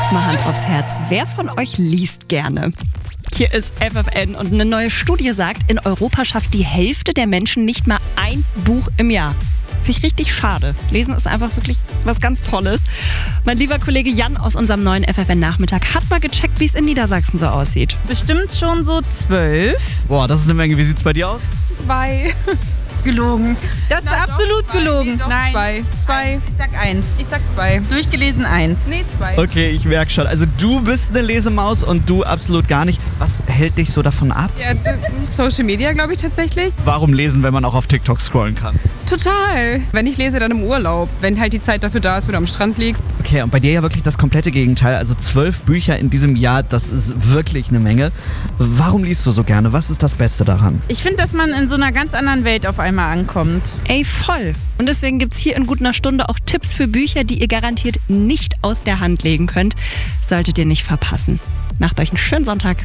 Jetzt mal Hand aufs Herz. Wer von euch liest gerne? Hier ist FFN und eine neue Studie sagt, in Europa schafft die Hälfte der Menschen nicht mal ein Buch im Jahr. Finde ich richtig schade. Lesen ist einfach wirklich was ganz Tolles. Mein lieber Kollege Jan aus unserem neuen FFN-Nachmittag hat mal gecheckt, wie es in Niedersachsen so aussieht. Bestimmt schon so 12. Boah, das ist eine Menge. Wie sieht's bei dir aus? 2. Gelogen. Das ist absolut gelogen. Nein, 2. Ich sag 1. Ich sag 2. Durchgelesen 1. Nee, 2. Okay, ich merke schon. Also du bist eine Lesemaus und du absolut gar nicht. Was hält dich so davon ab? Ja, Social Media, glaube ich tatsächlich. Warum lesen, wenn man auch auf TikTok scrollen kann? Total. Wenn ich lese, dann im Urlaub. Wenn halt die Zeit dafür da ist, wenn du am Strand liegst. Okay, und bei dir ja wirklich das komplette Gegenteil. Also 12 Bücher in diesem Jahr, das ist wirklich eine Menge. Warum liest du so gerne? Was ist das Beste daran? Ich finde, dass man in so einer ganz anderen Welt auf einmal ankommt. Ey, voll. Und deswegen gibt's hier in Gut einer Stunde auch Tipps für Bücher, die ihr garantiert nicht aus der Hand legen könnt. Solltet ihr nicht verpassen. Macht euch einen schönen Sonntag.